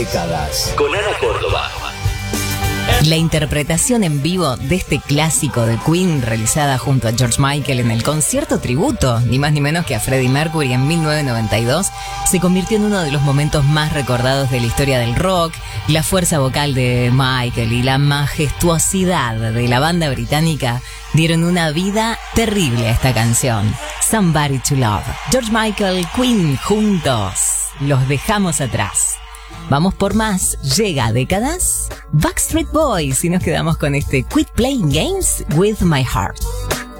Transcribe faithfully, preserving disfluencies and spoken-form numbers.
Décadas. Con Ana Córdoba. La interpretación en vivo de este clásico de Queen realizada junto a George Michael en el concierto tributo, ni más ni menos que a Freddie Mercury en mil novecientos noventa y dos, se convirtió en uno de los momentos más recordados de la historia del rock. La fuerza vocal de Michael y la majestuosidad de la banda británica dieron una vida terrible a esta canción. Somebody to Love. George Michael, Queen juntos. Los dejamos atrás. Vamos por más. Llega Décadas, Backstreet Boys, y nos quedamos con este Quit Playing Games with My Heart.